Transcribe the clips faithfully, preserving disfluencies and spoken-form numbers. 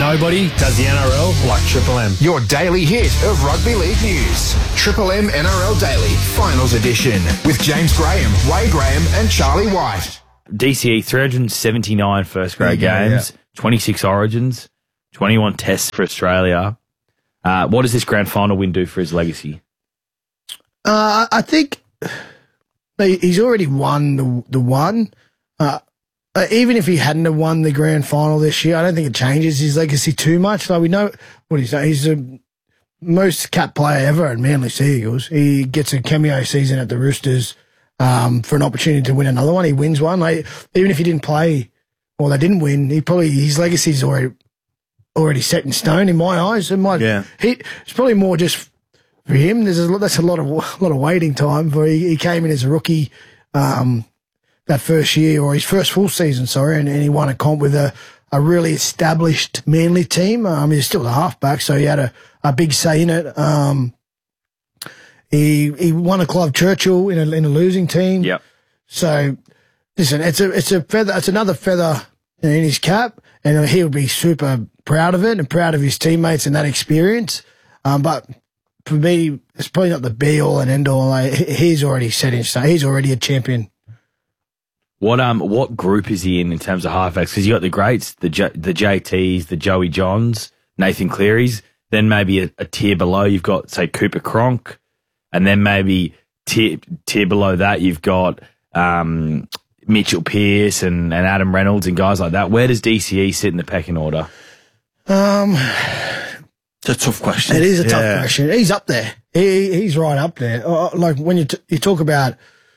Nobody does the N R L like Triple M. Your daily hit of rugby league news. Triple M N R L Daily, Finals Edition, with James Graham, Wade Graham and Charlie White. D C E, three hundred seventy-nine first grade Yeah, games, yeah. twenty-six origins, twenty-one tests for Australia. Uh, what does this grand final win do for his legacy? Uh, I think he's already won the, the one. Uh, uh, even if he hadn't have won the grand final this year, I don't think it changes his legacy too much. Like we know what he's done. He's the most capped player ever at Manly Sea Eagles. He gets a cameo season at the Roosters um, for an opportunity to win another one. He wins one. Like even if he didn't play or they didn't win, he probably his legacy's already already set in stone in my eyes. It might, Yeah. he, it's probably more just for him. There's a lot, that's a lot of a lot of waiting time for he, he came in as a rookie um, that first year or his first full season, sorry, and, and he won a comp with a, a really established Manly team. Um, he's still the halfback, so he had a, a big say in it. Um, he he won a Clive Churchill in a in a losing team. Yep. So listen, it's a it's a feather, it's another feather in his cap, and he would be super proud of it and proud of his teammates and that experience. Um, but for me, it's probably not the be all and end all. Like, he's already set in stone. He's already a champion. What um what group is he in in terms of halfbacks? Because you got the greats, the J- the J Ts, the Joey Johns, Nathan Clearys. Then maybe a, a tier below, you've got say Cooper Cronk, and then maybe tier tier below that you've got um, Mitchell Pearce and, and Adam Reynolds and guys like that. Where does D C E sit in the pecking order? Um, It's a tough question. it is a tough Yeah. question. He's up there. He he's right up there. Uh, Like when you t- you talk about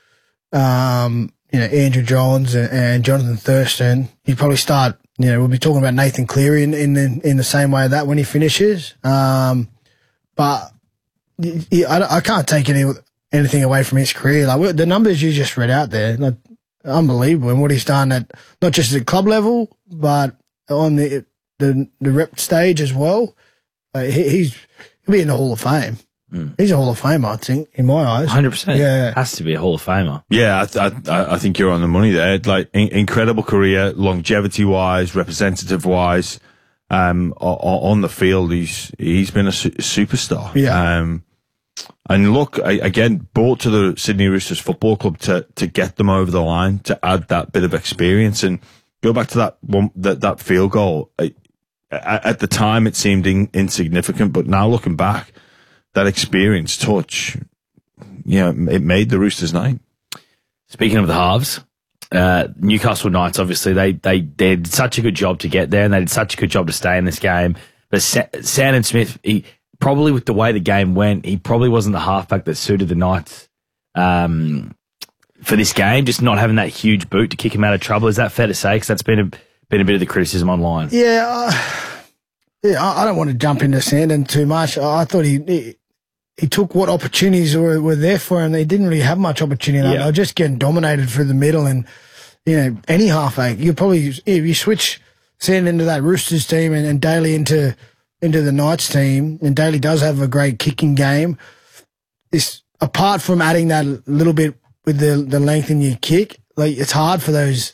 um you know Andrew Johns and, and Jonathan Thurston, you probably start. You know, we'll be talking about Nathan Cleary in in the, in the same way that when he finishes. Um, but y- y- I, I can't take any anything away from his career. Like the numbers you just read out there, like, unbelievable, and what he's done at not just at club level, but on the the, the rep stage as well. Uh, he, he's he'll be in the Hall of Fame. Mm. He's a Hall of Famer, I think, in my eyes. one hundred percent. Yeah. Has to be a Hall of Famer. Yeah, I, th- I, I think you're on the money there. Like in- incredible career, longevity wise, representative wise, um, o- o- on the field, he's he's been a su- superstar. Yeah. Um, and look, I, again, brought to the Sydney Roosters Football Club to to get them over the line, to add that bit of experience, and go back to that one that that field goal. I, at at the time, it seemed in- insignificant, but now looking back, that experience, touch, you know, it made the Roosters' night. Speaking of the halves, uh, Newcastle Knights, obviously, they, they, they did such a good job to get there and they did such a good job to stay in this game. But Sa- Sandon Smith, he probably with the way the game went, he probably wasn't the halfback that suited the Knights um, for this game, just not having that huge boot to kick him out of trouble. Is that fair to say? Because that's been a, been a bit of the criticism online. Yeah, uh, yeah. I, I don't want to jump into Sandon too much. I, I thought he, he he took what opportunities were, were there for him. They didn't really have much opportunity. Yeah. They were just getting dominated through the middle, and you know, any halfback, you probably if you switch Sandon into that Roosters team and, and Daly into into the Knights team, and Daly does have a great kicking game. This apart from adding that little bit with the the length in your kick, like it's hard for those.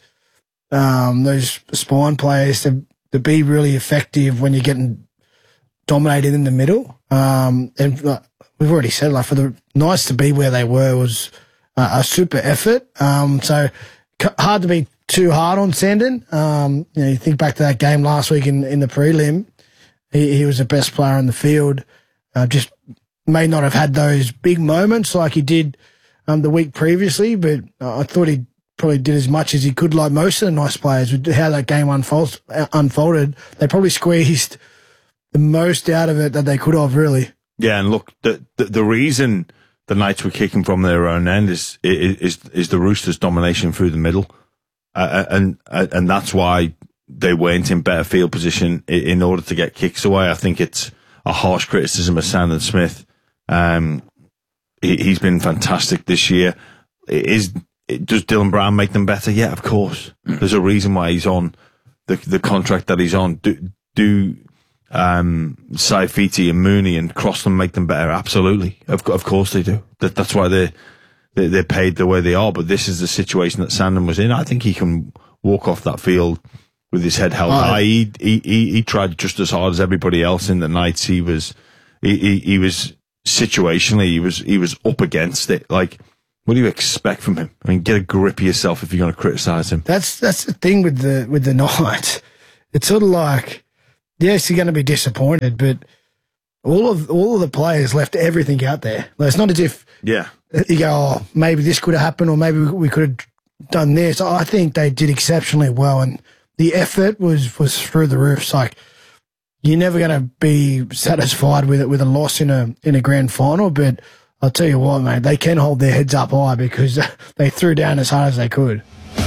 Um, those spine players to, to be really effective when you're getting dominated in the middle. Um, and like, we've already said, like for the Knights to be where they were was uh, a super effort. Um, so c- hard to be too hard on Sandon. Um, you know, you think back to that game last week in, in the prelim, he, he was the best player on the field. Uh, just may not have had those big moments like he did um, the week previously, but uh, I thought he probably did as much as he could, like most of the nice players. With how that game unfold, unfolded, they probably squeezed the most out of it that they could have, really. Yeah, and look, the the, the reason the Knights were kicking from their own end is is is the Roosters' domination through the middle, uh, and and that's why they weren't in better field position in order to get kicks away. I think it's a harsh criticism of Sandon Smith. Um, he, he's been fantastic this year. Is Does Dylan Brown make them better? Yeah, of course. There's a reason why he's on the the contract that he's on. Do do um, Saifiti and Mooney and Crossland make them better? Absolutely. Of of course they do. That that's why they they they're paid the way they are. But this is the situation that Sandon was in. I think he can walk off that field with his head held Oh. high. He, he he he tried just as hard as everybody else in the nights. He was he, he he was situationally he was he was up against it. Like, what do you expect from him? I mean, get a grip of yourself if you're going to criticise him. That's that's the thing with the with the Knights. It's sort of like, yes, you're going to be disappointed, but all of all of the players left everything out there. Like, it's not as if Yeah. you go, oh, maybe this could have happened, or maybe we could have done this. I think they did exceptionally well, and the effort was was through the roof. It's like, you're never going to be satisfied with it with a loss in a in a grand final, but I'll tell you what, mate, they can hold their heads up high because they threw down as hard as they could.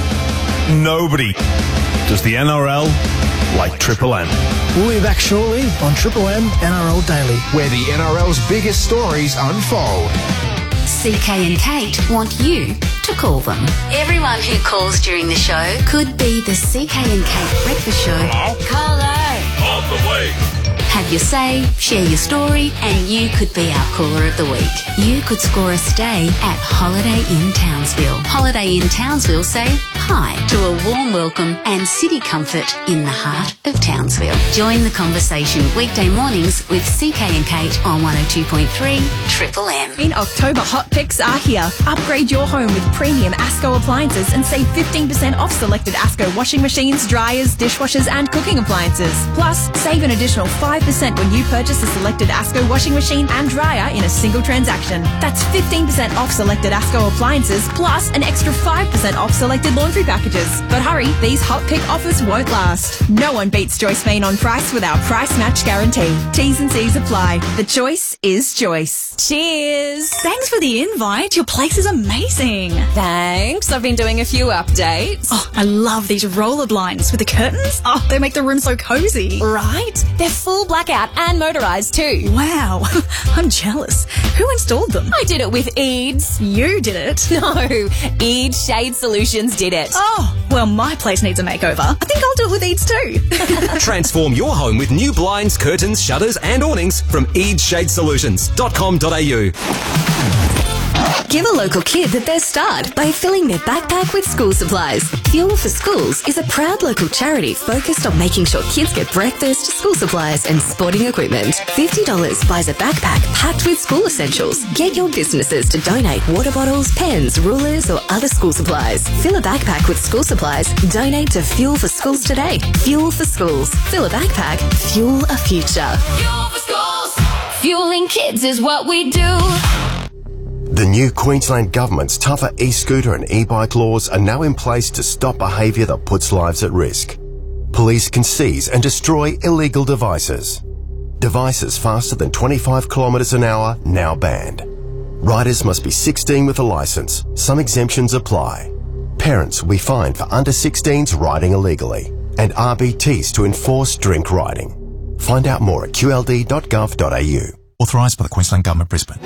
Nobody does the N R L like Triple M. We'll be back shortly on Triple M N R L Daily. Where the N R L's biggest stories unfold. C K and Kate want you to call them. Everyone who calls during the show could be the C K and Kate breakfast show. Caller. On the way. Have your say, share your story, and you could be our caller of the week. You could score a stay at Holiday Inn Townsville. Holiday Inn Townsville say hi to a warm welcome and city comfort in the heart of Townsville. Join the conversation weekday mornings with C K and Kate on one oh two point three Triple M. In October, hot picks are here. Upgrade your home with premium ASCO appliances and save fifteen percent off selected ASCO washing machines, dryers, dishwashers and cooking appliances. Plus, save an additional five percent when you purchase a selected ASCO washing machine and dryer in a single transaction. That's fifteen percent off selected ASCO appliances, plus an extra five percent off selected laundry packages. But hurry, these hot pick offers won't last. No one beats Joyce Main on price with our price match guarantee. T's and C's apply. The choice is Joyce. Cheers! Thanks for the invite. Your place is amazing. Thanks. I've been doing a few updates. Oh, I love these roller blinds with the curtains. Oh, they make the room so cozy. Right? They're full blackout and motorized too. Wow. I'm jealous. Who installed them? I did it with Eads. You did it? No. Eads Shade Solutions did it. Oh, well, my place needs a makeover. I think I'll do it with Eads too. Transform your home with new blinds, curtains, shutters and awnings from eads shade solutions dot com dot a u. Give a local kid the best start by filling their backpack with school supplies. Fuel for Schools is a proud local charity focused on making sure kids get breakfast, school supplies and sporting equipment. fifty dollars buys a backpack packed with school essentials. Get your businesses to donate water bottles, pens, rulers or other school supplies. Fill a backpack with school supplies. Donate to Fuel for Schools today. Fuel for Schools. Fill a backpack. Fuel a future. Fuel for Schools. Fueling kids is what we do. The new Queensland Government's tougher e-scooter and e-bike laws are now in place to stop behaviour that puts lives at risk. Police can seize and destroy illegal devices. Devices faster than twenty-five kilometres an hour now banned. Riders must be sixteen with a licence. Some exemptions apply. Parents will be fined for under sixteens riding illegally, and R B Ts to enforce drink riding. Find out more at q l d dot gov dot a u. Authorised by the Queensland Government, Brisbane.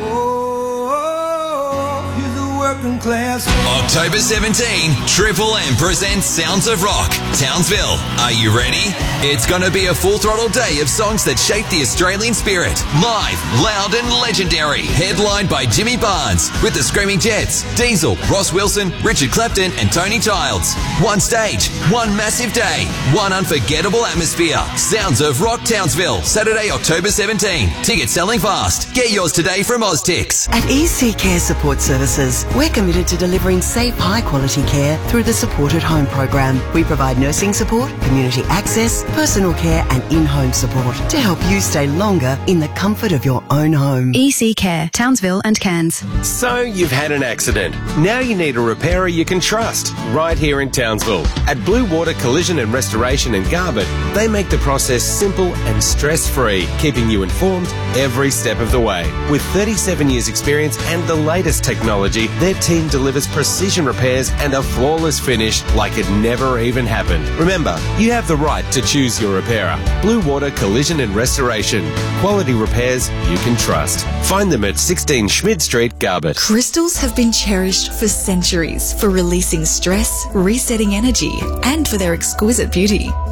October seventeenth, Triple M presents Sounds of Rock, Townsville. Are you ready? It's going to be a full-throttle day of songs that shape the Australian spirit. Live, loud and legendary. Headlined by Jimmy Barnes with the Screaming Jets, Diesel, Ross Wilson, Richard Clapton and Tony Childs. One stage, one massive day, one unforgettable atmosphere. Sounds of Rock, Townsville, Saturday, October seventeenth. Tickets selling fast. Get yours today from Oztix. At E C Care Support Services, we're committed to delivering safe, high-quality care through the Supported Home program. We provide nursing support, community access, personal care and in-home support to help you stay longer in the comfort of your own home. E C Care, Townsville and Cairns. So you've had an accident. Now you need a repairer you can trust, right here in Townsville. At Blue Water Collision and Restoration in Garbutt, they make the process simple and stress-free, keeping you informed every step of the way. With thirty-seven years experience and the latest technology, their team delivers precision repairs and a flawless finish like it never even happened. Remember, you have the right to choose your repairer. Blue Water Collision and Restoration. Quality repairs you can trust. Find them at sixteen Schmid Street, Garbutt. Crystals have been cherished for centuries for releasing stress, resetting energy, and for their exquisite beauty.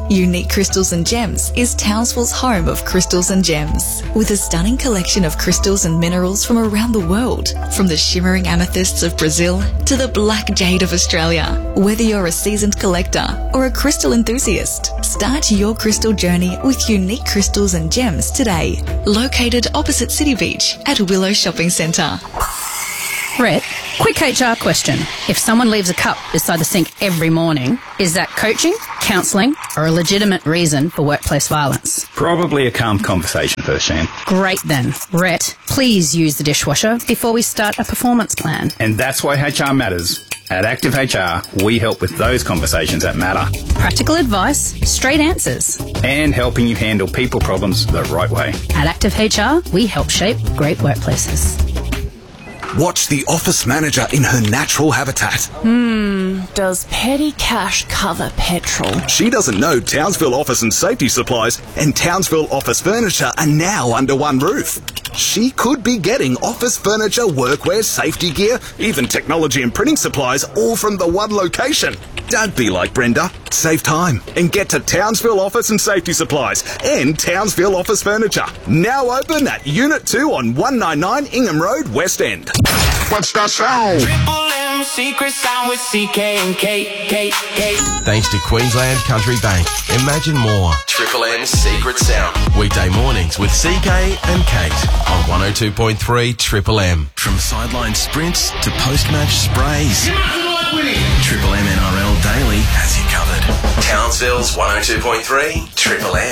Unique Crystals and Gems is Townsville's home of crystals and gems, with a stunning collection of crystals and minerals from around the world, from the shimmering amethysts of Brazil to the black jade of Australia. Whether you're a seasoned collector or a crystal enthusiast, start your crystal journey with Unique Crystals and Gems today. Located opposite City Beach at Willow Shopping Centre. Rhett, quick H R question. If someone leaves a cup beside the sink every morning, is that coaching, counselling, or a legitimate reason for workplace violence? Probably a calm conversation first, Shan. Great then. Rhett, please use the dishwasher before we start a performance plan. And that's why H R matters. At Active H R, we help with those conversations that matter. Practical advice, straight answers. And helping you handle people problems the right way. At Active H R, we help shape great workplaces. Watch the office manager in her natural habitat. Hmm, does petty cash cover petrol? She doesn't know Townsville Office and Safety Supplies and Townsville Office Furniture are now under one roof. She could be getting office furniture, workwear, safety gear, even technology and printing supplies, all from the one location. Don't be like Brenda. Save time and get to Townsville Office and Safety Supplies and Townsville Office Furniture. Now open at Unit two on one ninety-nine Ingham Road, West End. What's that sound? Triple M secret sound with C K and K, K, K. Thanks to Queensland Country Bank. Imagine more. Triple M's Secret Sound. Weekday mornings with C K and Kate on one oh two point three Triple M. From sideline sprints to post-match sprays, Triple M N R L Daily has you covered. Townsville's one oh two point three Triple M.